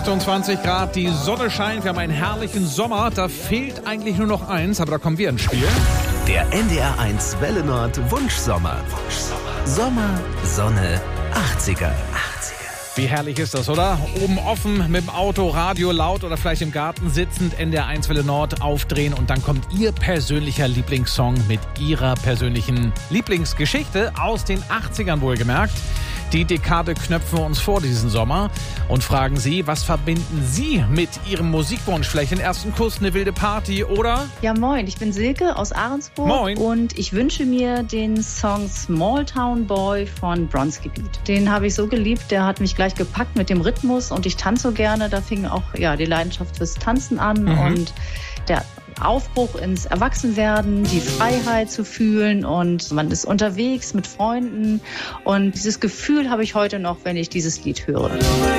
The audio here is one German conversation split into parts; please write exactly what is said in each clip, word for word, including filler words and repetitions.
achtundzwanzig Grad, die Sonne scheint, wir haben einen herrlichen Sommer. Da fehlt eigentlich nur noch eins, aber da kommen wir ins Spiel. Der N D R eins Welle Nord Wunschsommer. Wunschsommer. Sommer, Sonne, achtziger. Wie herrlich ist das, oder? Oben offen, mit dem Auto, Radio laut oder vielleicht im Garten sitzend, N D R eins Welle Nord aufdrehen und dann kommt Ihr persönlicher Lieblingssong mit Ihrer persönlichen Lieblingsgeschichte aus den achtzigern wohlgemerkt. Die Dekade knöpfen wir uns vor diesen Sommer und fragen Sie, was verbinden Sie mit Ihrem Musikwunsch? Vielleicht den ersten Kuss, eine wilde Party oder? Ja, moin, ich bin Silke aus Ahrensburg. Moin. Und ich wünsche mir den Song Small Town Boy von Bronzegebiet. Den habe ich so geliebt, der hat mich gleich gepackt mit dem Rhythmus und ich tanze so gerne. Da fing auch ja, die Leidenschaft fürs Tanzen an Mhm. und der Aufbruch ins Erwachsenwerden, die Freiheit zu fühlen und man ist unterwegs mit Freunden und dieses Gefühl habe ich heute noch, wenn ich dieses Lied höre.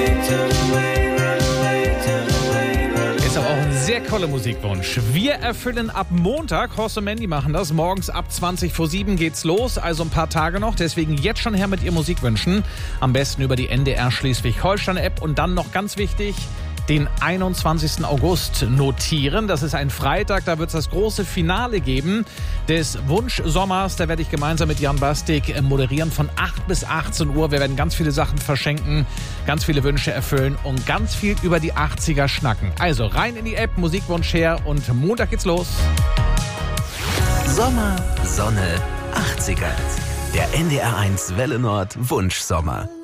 Ist aber auch ein sehr toller Musikwunsch. Wir erfüllen ab Montag, Horst und Mandy machen das, morgens ab zwanzig vor sieben geht's los, also ein paar Tage noch. Deswegen jetzt schon her mit Ihren Musikwünschen. Am besten über die N D R Schleswig-Holstein-App und dann noch ganz wichtig, den einundzwanzigsten August notieren. Das ist ein Freitag, da wird es das große Finale geben des Wunschsommers. Da werde ich gemeinsam mit Jan Bastik moderieren von acht bis achtzehn Uhr. Wir werden ganz viele Sachen verschenken, ganz viele Wünsche erfüllen und ganz viel über die achtziger schnacken. Also rein in die App, Musikwunsch her und Montag geht's los. Sommer, Sonne, achtziger. Der N D R eins Welle Nord Wunschsommer.